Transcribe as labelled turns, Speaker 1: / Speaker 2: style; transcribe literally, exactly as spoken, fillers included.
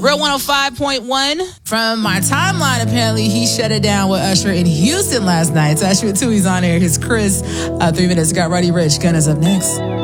Speaker 1: Real one oh five point one.
Speaker 2: From my timeline, apparently he shut it down with Usher in Houston last night. So Usher two, he's on air. His Chris, uh, three minutes. Got Roddy Ricch. Gunna's up next.